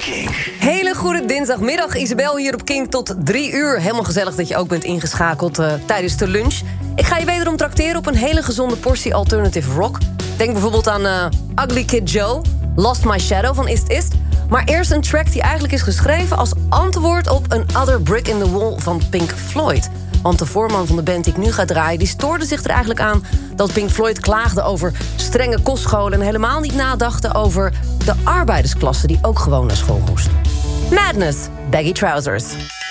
Hele goede dinsdagmiddag, Isabel hier op Kink tot 3 uur. Helemaal gezellig dat je ook bent ingeschakeld tijdens de lunch. Ik ga je wederom trakteren op een hele gezonde portie alternative rock. Denk bijvoorbeeld aan Ugly Kid Joe, Lost My Shadow van Ist Ist. Maar eerst een track die eigenlijk is geschreven als antwoord op Another Brick in the Wall van Pink Floyd. Want de voorman van de band die ik nu ga draaien, die stoorde zich er eigenlijk aan dat Pink Floyd klaagde over strenge kostscholen en helemaal niet nadachten over de arbeidersklasse die ook gewoon naar school moest. Madness, Baggy Trousers.